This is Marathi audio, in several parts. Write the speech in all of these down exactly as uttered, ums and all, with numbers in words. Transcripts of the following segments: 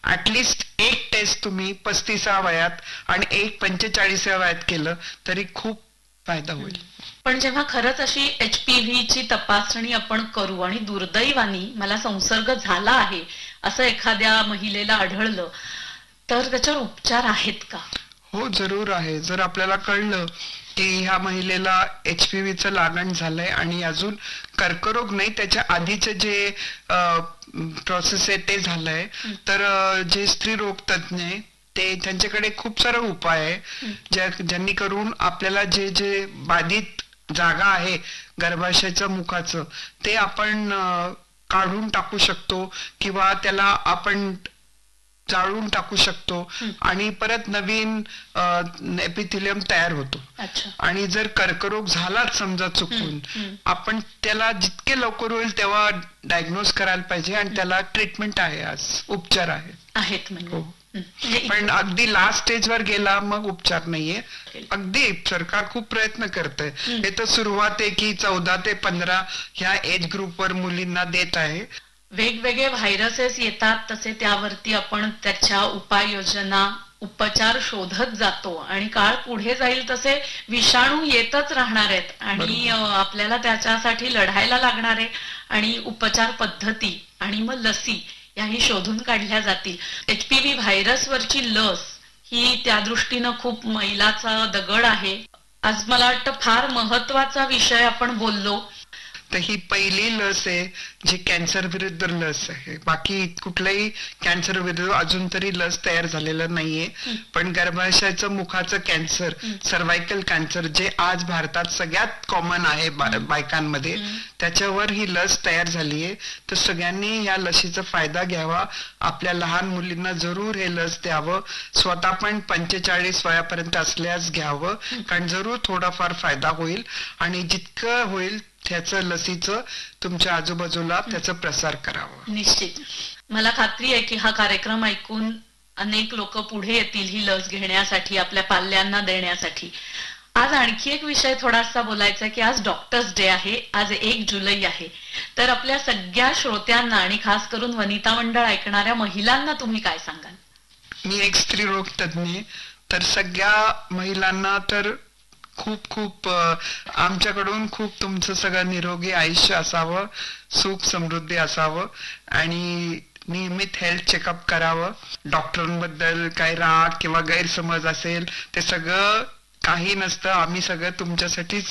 ऍटलिस्ट एक टेस्ट तुम्ही पस्तीसा वयात आणि एक पंचेचाळीसव्या वयात केलं तरी खूप फायदा होईल. पण जेव्हा खरंच अशी एच पी व्ही ची तपासणी आपण करू आणि दुर्दैवाने मला संसर्ग झाला आहे असं एखाद्या महिलेला आढळलं तर त्याच्यावर उपचार आहेत का? हो, जरूर आहे. जर आपल्याला कळलं की ह्या महिलेला एच पी व्ही चं लागण झालंय आणि अजून कर्करोग नाही, त्याच्या आधीचे जे प्रोसेस आहे ते झालंय, तर जे स्त्री रोग तज्ञ आहे ते त्यांच्याकडे खूप सारा उपाय आहे ज्या ज्यांनी करून आपल्याला जे जे बाधित जागा आहे गर्भाशयाचं मुखाचं ते आपण काढून टाकू शकतो किंवा त्याला आपण जाळून टाकू शकतो आणि परत नवीन एपिथेलियम तयार होतो. आणि जर कर्करोग झालाच समजा चुकून, आपण त्याला जितके लवकर होईल तेव्हा डायग्नोज करायला पाहिजे आणि त्याला ट्रीटमेंट आहे, आज उपचार आहे आहेत. पण अगदी लास्ट स्टेजवर गेला मग उपचार नाहीये. अगदी सरकार खूप प्रयत्न करतंय. हे तर सुरुवात आहे की चौदा ते पंधरा ह्या एज ग्रुपवर मुलींना देत आहे. वेगवेगळे व्हायरसेस येतात तसे त्यावरती आपण त्याच्या उपाययोजना उपचार शोधत जातो आणि काळ पुढे जाईल तसे विषाणू येतच राहणार आहेत आणि आपल्याला त्याच्यासाठी लढायला लागणार आहे आणि उपचार पद्धती आणि मग लसी याही शोधून काढल्या जातील. एच पी व्ही व्हायरस वरची लस ही त्या दृष्टीनं खूप मैलाचा दगड आहे. आज मला वाटतं फार महत्वाचा विषय आपण बोललो. तर ही पहिली लस आहे जी कॅन्सर विरुद्ध लस आहे. बाकी कुठल्याही कॅन्सर विरुद्ध अजून तरी लस तयार झालेलं नाहीये. पण गर्भाशयाचं मुखाचं कॅन्सर, सर्वायकल कॅन्सर जे आज भारतात सगळ्यात कॉमन आहे बायकांमध्ये, त्याच्यावर ही लस तयार झालीये. तर सगळ्यांनी या लसीचा फायदा घ्यावा. आपल्या लहान मुलींना जरूर हे लस द्यावं. स्वतः पण पंचेचाळीस वयापर्यंत असल्यास घ्यावं, कारण जरूर थोडाफार फायदा होईल आणि जितकं होईल त्याचं लसीचं तुमच्या आजूबाजूला त्याचा प्रसार करावा. निश्चित. मला खात्री आहे की हा कार्यक्रम ऐकून अनेक लोक पुढे येतील ही लस घेण्यासाठी, आपल्या पाल्यांना देण्यासाठी. आज आणखी एक विषय थोडासा बोलायचा की आज डॉक्टर्स डे आहे. आज एक जुलै आहे. तर आपल्या सगळ्या श्रोत्यांना आणि खास करून वनिता मंडळ ऐकणाऱ्या महिलांना तुम्ही काय सांगाल? मी एक स्त्री रोग तज्ञ, तर सगळ्या महिलांना तर खूप खूप आमच्याकडून खूप तुमचं सगळं निरोगी आयुष्य असावं, सुख समृद्धी असावं आणि नियमित हेल्थ चेकअप करावं. डॉक्टरांबद्दल काही राग किंवा गैरसमज असेल ते सगळं काही नसतं. आम्ही सगळं तुमच्यासाठीच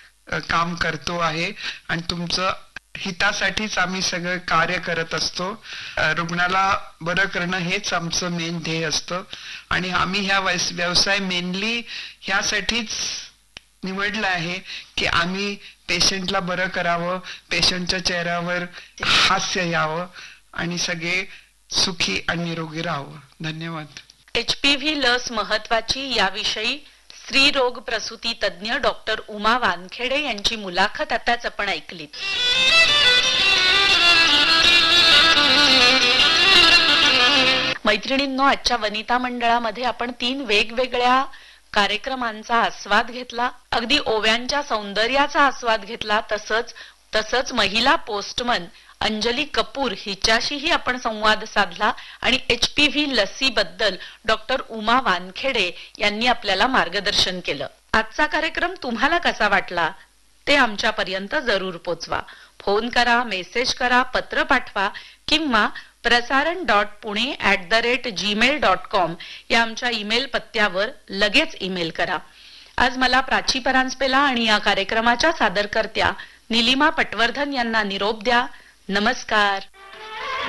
काम करतो आहे आणि तुमचं हितासाठीच आम्ही सगळं कार्य करत असतो. रुग्णाला बरं करणं हेच आमचं मेन ध्येय असतं आणि आम्ही ह्या व्यवसाय मेनली ह्यासाठीच निवडला आहे की आम्ही पेशंटला बरं करावं, पेशंटच्या चेहऱ्यावर हास्य यावं आणि सगळे सुखी आणि निरोगी राहावं. धन्यवाद. एच पी व्ही लस महत्वाची याविषयी स्त्री रोग प्रसूती तज्ञ डॉक्टर उमा वानखेडे यांची मुलाखत आताच आपण ऐकली. मैत्रिणींनो, आजच्या वनिता मंडळामध्ये आपण तीन वेगवेगळ्या कार्यक्रमांचा आस्वाद घेतला. अगदी ओव्यांच्या सौंदर्याचा आस्वाद घेतला. तसंच तसंच महिला पोस्टमन अंजली कपूर हिच्याशीही आपण संवाद साधला आणि H P V लसीबद्दल doctor Uma Wankhede यांनी आपल्याला मार्गदर्शन केलं. आजचा कार्यक्रम तुम्हाला कसा वाटला ते आमच्यापर्यंत जरूर पोचवा. फोन करा, मेसेज करा, पत्र पाठवा किंवा प्रसारण dot Pune at the rate Gmail dot com या आमच्या ईमेल पत्त्यावर लगेच ईमेल करा. आज मला प्राची परांजपेला आणि या कार्यक्रमाच्या सादरकर्त्या निलिमा पटवर्धन यांना निरोप द्या. नमस्कार.